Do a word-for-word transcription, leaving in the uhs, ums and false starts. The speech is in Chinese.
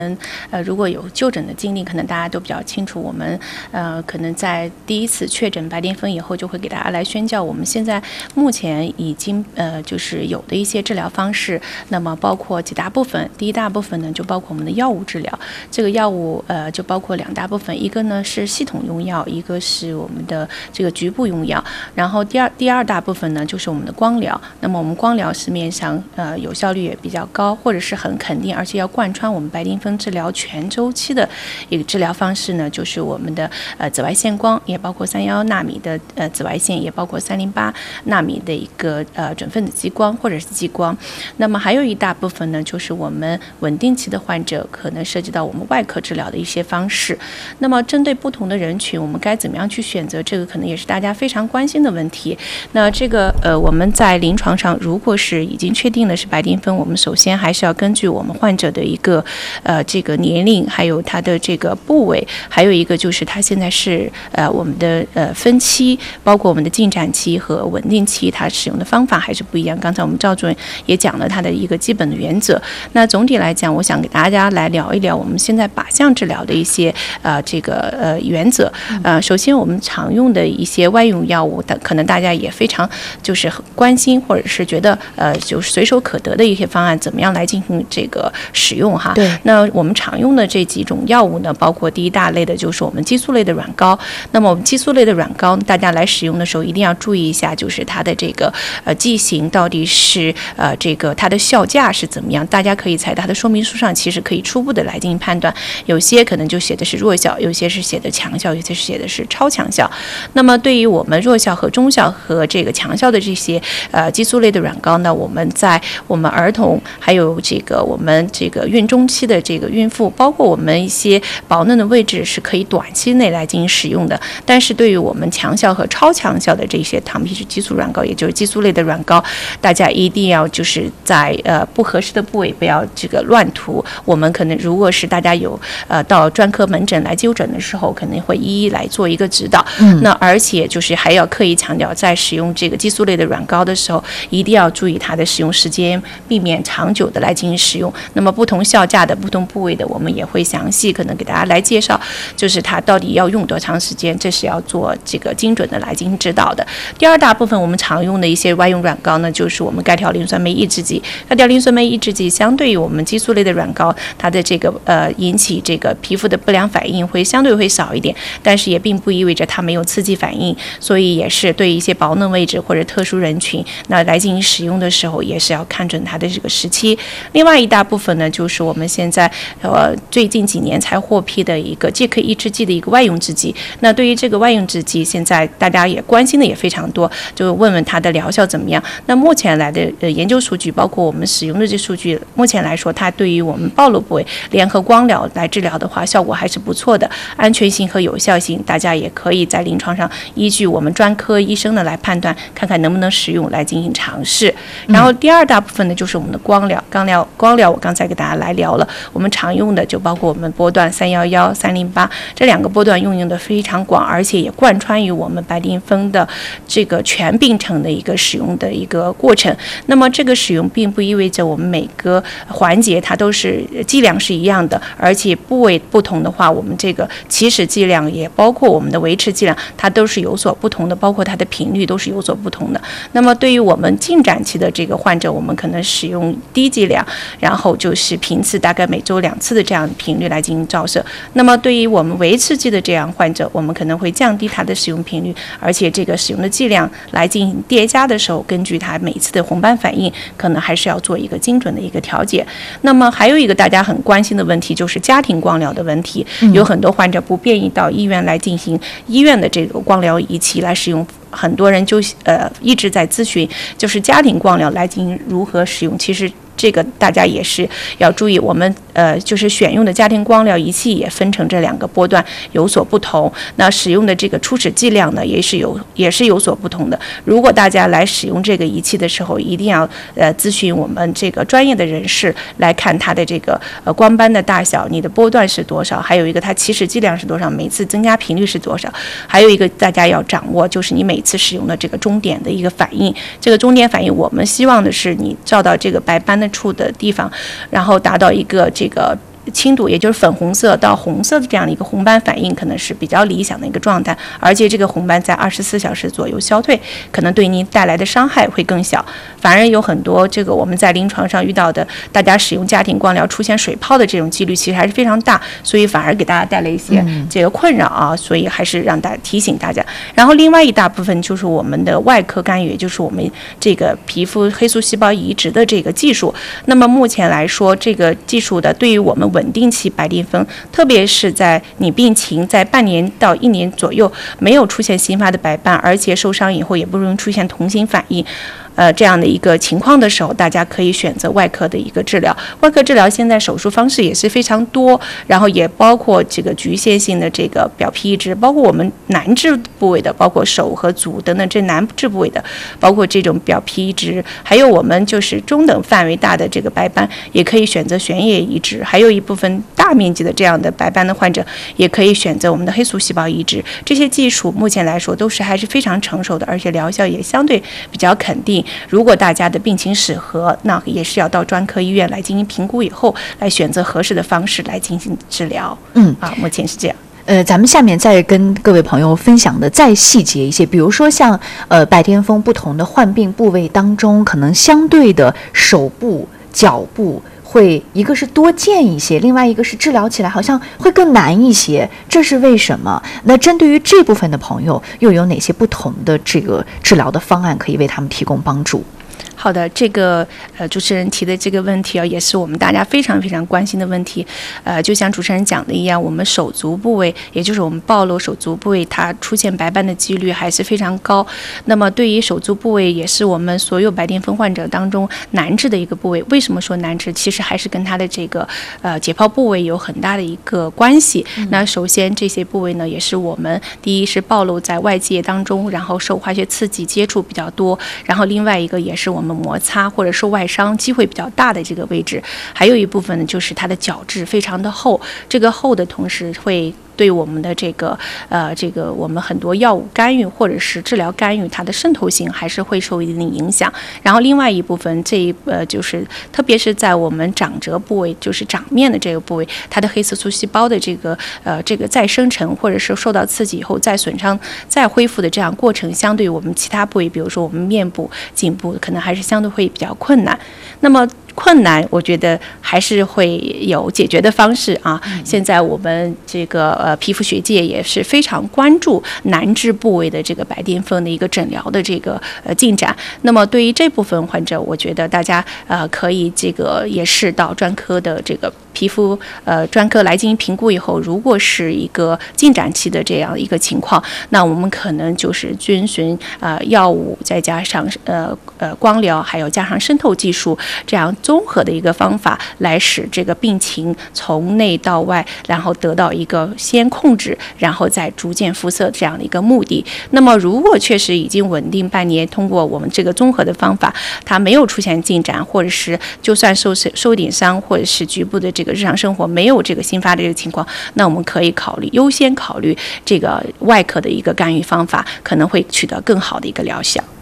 嗯，呃，如果有就诊的经历，可能大家都比较清楚。我们呃，可能在第一次确诊白癜风以后，就会给大家来宣教。我们现在目前已经呃，就是有的一些治疗方式，那么包括几大部分。第一大部分呢，就包括我们的药物治疗。这个药物呃，就包括两大部分，一个呢是系统用药，一个是我们的这个局部用药。然后第二第二大部分呢，就是我们的光疗。那么我们光疗市面上呃有效率也比较高，或者是很肯定，而且要贯穿我们白癜风治疗全周期的一个治疗方式呢，就是我们的呃紫外线光，也包括三幺幺纳米的呃紫外线，也包括三零八纳米的一个呃准分子激光或者是激光。那么还有一大部分呢，就是我们稳定期的患者可能涉及到我们外科治疗的一些方式。那么针对不同的人群，我们该怎么样去选择？这个可能也是大家非常关心的问题。那这个呃我们在临床上，如果是已经确定的是白癜风，我们首先还是要根据我们患者的一个呃这个年龄，还有它的这个部位，还有一个就是它现在是呃我们的呃分期，包括我们的进展期和稳定期，它使用的方法还是不一样。刚才我们赵主任也讲了它的一个基本的原则。那总体来讲，我想给大家来聊一聊我们现在靶向治疗的一些呃这个呃原则。呃，首先我们常用的一些外用药物的，可能大家也非常就是很关心，或者是觉得呃就是随手可得的一些方案，怎么样来进行这个使用哈？ 对。 那我们常用的这几种药物呢，包括第一大类的就是我们激素类的软膏。那么我们激素类的软膏，大家来使用的时候一定要注意一下，就是它的这个呃剂型到底是呃这个它的效价是怎么样。大家可以在它的说明书上其实可以初步的来进行判断，有些可能就写的是弱效，有些是写的强效，有些是写的是超强效。那么对于我们弱效和中效和这个强效的这些呃激素类的软膏呢，我们在我们儿童还有这个我们这个孕中期的这个孕妇，包括我们一些保嫩的位置是可以短期内来进行使用的。但是对于我们强效和超强效的这些糖皮质激素软膏，也就是激素类的软膏，大家一定要就是在呃不合适的部位不要这个乱涂。我们可能如果是大家有呃到专科门诊来就诊的时候，可能会一一来做一个指导。嗯，那而且就是还要刻意强调，在使用这个激素类的软膏的时候，一定要注意它的使用时间，避免长久的来进行使用。那么不同效价的不同部位的，我们也会详细可能给大家来介绍，就是它到底要用多长时间，这是要做这个精准的来进行指导的。第二大部分我们常用的一些外用软膏呢，就是我们钙条磷酸酶抑制剂。钙条磷酸酶抑制剂相对于我们激素类的软膏，它的这个呃引起这个皮肤的不良反应会相对会少一点，但是也并不意味着它没有刺激反应，所以也是对一些保嫩位置或者特殊人群，那来进行使用的时候，也是要看准它的这个时期。另外一大部分呢，就是我们现在呃最近几年才获批的一个介克抑制剂的一个外用制剂。那对于这个外用制剂，现在大家也关心的也非常多，就问问它的疗效怎么样。那目前来的呃研究数据，包括我们使用的这数据，目前来说，它对于我们暴露部位联合光疗来治疗的话，效果还是不错的，安全性和有效性，大家也可以在临床上依据我们专科医生的来判断，看看能不能使用来进行尝试。然后第二大部分呢，就是我们的光疗。光疗光疗我刚才给大家来聊了，我们常用的就包括我们波段三一一、三零八这两个波段用用的非常广，而且也贯穿于我们白癜风的这个全病程的一个使用的一个过程。那么这个使用并不意味着我们每个环节它都是剂量是一样的，而且部位不同的话，我们这个起始剂量也包括我们的维持剂量，它都是有所不同的，包括它的频率都是有所不同的。那么对于我们进展期的这个患者，我们可能使用低剂量，然后就是频次大概每周两次的这样频率来进行照射。那么对于我们维持剂的这样患者，我们可能会降低它的使用频率，而且这个使用的剂量来进行叠加的时候，根据它每次的红斑反应，可能还是要做一个精准的一个调节。那么还有一个大家很关心的问题，就是家庭光疗的问题。有很多患者不便于到医院来进行医院的这个光疗仪器来使用，很多人就呃一直在咨询，就是家庭光疗来进行如何使用。其实这个大家也是要注意，我们呃就是选用的家庭光疗仪器也分成这两个波段有所不同，那使用的这个初始剂量呢也是有也是有所不同的。如果大家来使用这个仪器的时候，一定要呃咨询我们这个专业的人士来看它的这个呃光斑的大小，你的波段是多少，还有一个它起始剂量是多少，每次增加频率是多少，还有一个大家要掌握就是你每次使用的这个终点的一个反应。这个终点反应我们希望的是你照到这个白斑的处的地方，然后达到一个这个轻度，也就是粉红色到红色的这样的一个红斑反应，可能是比较理想的一个状态，而且这个红斑在二十四小时左右消退，可能对您带来的伤害会更小。反而有很多这个我们在临床上遇到的，大家使用家庭光疗出现水泡的这种几率其实还是非常大，所以反而给大家带来一些这个困扰啊，所以还是让大家提醒大家。然后另外一大部分就是我们的外科干预，也就是我们这个皮肤黑素细胞移植的这个技术。那么目前来说，这个技术的对于我们稳定期白癜风，特别是在你病情在半年到一年左右没有出现新发的白斑，而且受伤以后也不容易出现同型反应，呃，这样的一个情况的时候，大家可以选择外科的一个治疗。外科治疗现在手术方式也是非常多，然后也包括这个局限性的这个表皮移植，包括我们难治部位的，包括手和足等等这难治部位的，包括这种表皮移植，还有我们就是中等范围大的这个白斑，也可以选择悬叶移植，还有一部分大面积的这样的白斑的患者，也可以选择我们的黑素细胞移植。这些技术目前来说都是还是非常成熟的，而且疗效也相对比较肯定。如果大家的病情适合，那也是要到专科医院来进行评估以后，来选择合适的方式来进行治疗。嗯，啊，目前是这样。 呃，咱们下面再跟各位朋友分享的再细节一些，比如说像呃白癜风不同的患病部位当中，可能相对的手部、脚部会一个是多见一些，另外一个是治疗起来好像会更难一些，这是为什么？那针对于这部分的朋友，又有哪些不同的这个治疗的方案可以为他们提供帮助？ 好的，这个呃主持人提的这个问题啊，也是我们大家非常非常关心的问题。呃，就像主持人讲的一样，我们手足部位，也就是我们暴露手足部位，它出现白斑的几率还是非常高。那么对于手足部位，也是我们所有白癜风患者当中难治的一个部位。为什么说难治？其实还是跟它的这个呃解剖部位有很大的一个关系。嗯、那首先这些部位呢，也是我们第一是暴露在外界当中，然后受化学刺激接触比较多，然后另外一个也是我们摩擦或者受外伤机会比较大的这个位置。还有一部分呢，就是它的角质非常的厚，这个厚的同时会对我们的这个呃这个我们很多药物干预或者是治疗干预，它的渗透性还是会受一定的影响。然后另外一部分，这一呃就是特别是在我们掌蹠部位，就是掌面的这个部位，它的黑色素细胞的这个呃这个再生成或者是受到刺激以后再损伤再恢复的这样过程，相对于我们其他部位，比如说我们面部、颈部，可能还是相对会比较困难。那么困难，我觉得还是会有解决的方式啊。嗯、现在我们这个呃皮肤学界也是非常关注难治部位的这个白癜风的一个诊疗的这个呃进展。那么对于这部分患者，我觉得大家呃可以这个也是到专科的这个皮肤呃专科来进行评估以后，如果是一个进展期的这样一个情况，那我们可能就是遵循呃药物再加上呃呃光疗，还有加上渗透技术这样综合的一个方法，来使这个病情从内到外，然后得到一个先控制，然后再逐渐复色这样的一个目的。那么如果确实已经稳定半年，通过我们这个综合的方法，它没有出现进展，或者是就算受受点伤，或者是局部的这个日常生活没有这个新发的这个情况，那我们可以考虑优先考虑这个外科的一个干预方法，可能会取得更好的一个疗效。